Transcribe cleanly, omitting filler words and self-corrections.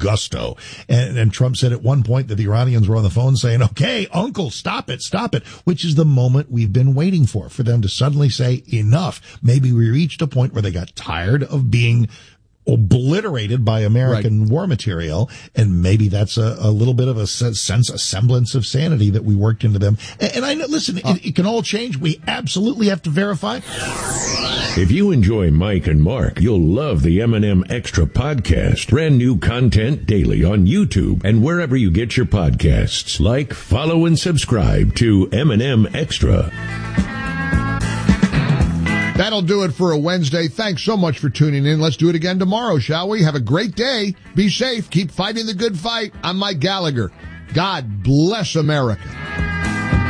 gusto. And Trump said at one point that the Iranians were on the phone saying, okay, uncle, stop it, which is the moment we've been waiting for them to suddenly say enough. Maybe we reached a point where they got tired of being obliterated by American war material, and maybe that's a little bit of a semblance of sanity that we worked into them. And I know, listen, it can all change. We absolutely have to verify. If you enjoy Mike and Mark, you'll love the M&M Extra podcast. Brand new content daily on YouTube and wherever you get your podcasts. Like, follow, and subscribe to M&M Extra. That'll do it for a Wednesday. Thanks so much for tuning in. Let's do it again tomorrow, shall we? Have a great day. Be safe. Keep fighting the good fight. I'm Mike Gallagher. God bless America.